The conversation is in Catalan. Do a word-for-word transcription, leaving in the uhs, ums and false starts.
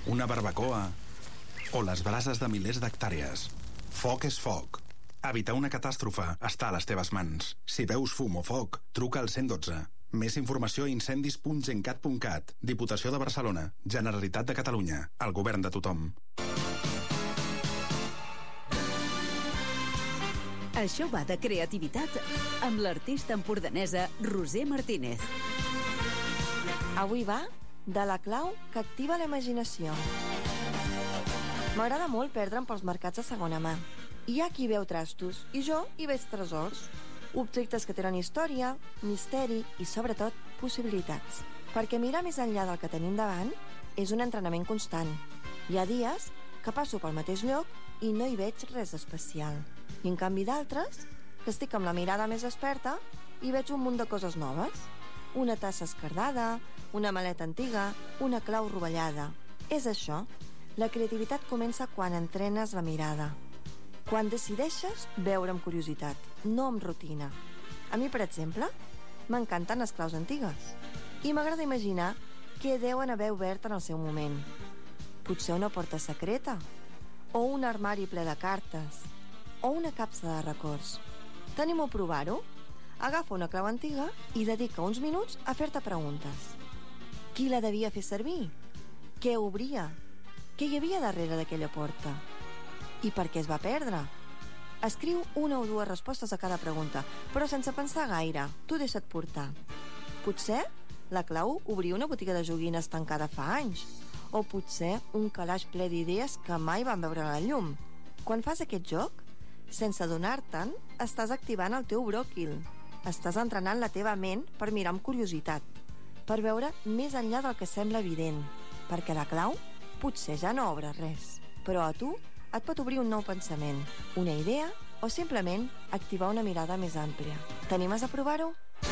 una barbacoa o les brases de milers d'hectàrees. Foc és foc. Evitar una catàstrofe està a les teves mans. Si veus fum o foc, truca al cent i dotze. Més informació a incendis punt gencat punt cat. Diputació de Barcelona. Generalitat de Catalunya. El govern de tothom. Això va de creativitat amb l'artista empordanesa Roser Martínez. Avui va de la clau que activa la imaginació. M'agrada molt perdre'm pels mercats de segona mà. Hi ha qui veu trastos i jo hi veig tresors. Objectes que tenen història, misteri i, sobretot, possibilitats. Perquè mirar més enllà del que tenim davant és un entrenament constant. Hi ha dies que passo pel mateix lloc i no hi veig res especial. I en canvi d'altres, que estic amb la mirada més experta i veig un munt de coses noves. Una tassa esquerdada, una maleta antiga, una clau rovellada. És això. La creativitat comença quan entrenes la mirada. Quan decideixes veure amb curiositat, no amb rutina. A mi, per exemple, m'encanten les claus antigues. I m'agrada imaginar què deuen haver obert en el seu moment. Potser una porta secreta, o un armari ple de cartes, o una capsa de records. T'animo a provar-ho? Agafa una clau antiga i dedica uns minuts a fer-te preguntes. Qui la devia fer servir? Què obria? Què hi havia darrere d'aquella porta? I per què es va perdre? Escriu una o dues respostes a cada pregunta, però sense pensar gaire. Tu deixa't portar. Potser la clau obria una botiga de joguines tancada fa anys, o potser un calaix ple d'idees que mai van veure la llum. Quan fas aquest joc, sense adonar-te'n, estàs activant el teu bròquil. Estàs entrenant la teva ment per mirar amb curiositat, per veure més enllà del que sembla evident, perquè la clau potser ja no obre res, però a tu et pot obrir un nou pensament, una idea o simplement activar una mirada més àmplia. T'animes a provar-ho?